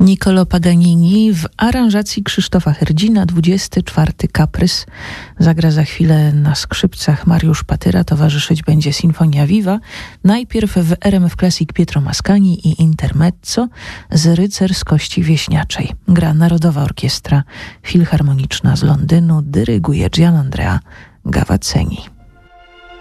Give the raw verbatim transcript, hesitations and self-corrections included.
Niccolò Paganini w aranżacji Krzysztofa Herdzina, dwudziesty czwarty kaprys. Zagra za chwilę na skrzypcach Mariusz Patyra, towarzyszyć będzie Sinfonia Viva. Najpierw w R M F Classic Pietro Mascagni i Intermezzo z Rycerskości Wieśniaczej. Gra Narodowa Orkiestra Filharmoniczna z Londynu, dyryguje Gianandrea Gavazzeni.